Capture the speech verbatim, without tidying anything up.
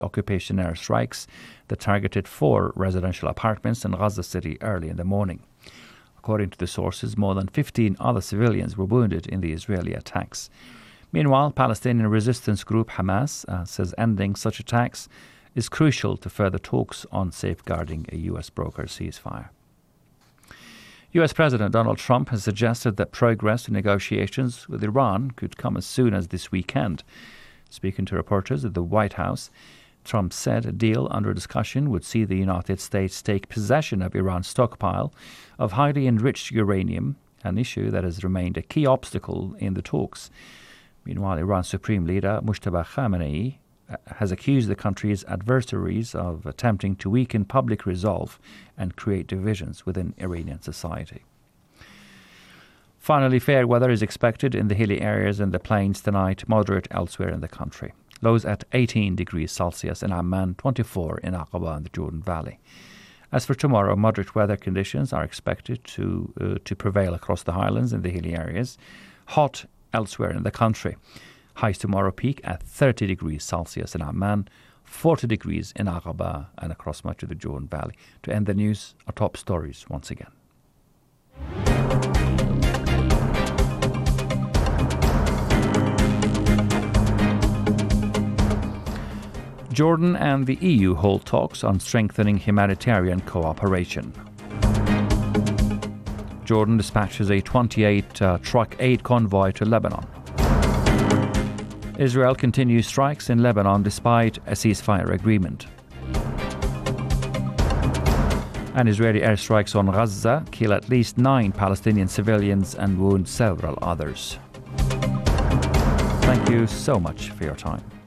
occupation airstrikes that targeted four residential apartments in Gaza City early in the morning. According to the sources, more than fifteen other civilians were wounded in the Israeli attacks. Meanwhile, Palestinian resistance group Hamas uh, says ending such attacks is crucial to further talks on safeguarding a U S brokered ceasefire. U S President Donald Trump has suggested that progress in negotiations with Iran could come as soon as this weekend. Speaking to reporters at the White House, Trump said a deal under discussion would see the United States take possession of Iran's stockpile of highly enriched uranium, an issue that has remained a key obstacle in the talks. Meanwhile, Iran's Supreme Leader Mojtaba Khamenei has accused the country's adversaries of attempting to weaken public resolve and create divisions within Iranian society. Finally, fair weather is expected in the hilly areas and the plains tonight, moderate elsewhere in the country. Lows at eighteen degrees Celsius in Amman, twenty-four in Aqaba and the Jordan Valley. As for tomorrow, moderate weather conditions are expected to uh, to prevail across the highlands and the hilly areas. Hot elsewhere in the country. Highs tomorrow peak at thirty degrees Celsius in Amman, forty degrees in Aqaba and across much of the Jordan Valley. To end the news, our top stories once again. Jordan and the E U hold talks on strengthening humanitarian cooperation. Jordan dispatches a twenty-eight uh, truck aid convoy to Lebanon. Israel continues strikes in Lebanon despite a ceasefire agreement. And Israeli airstrikes on Gaza kill at least nine Palestinian civilians and wound several others. Thank you so much for your time.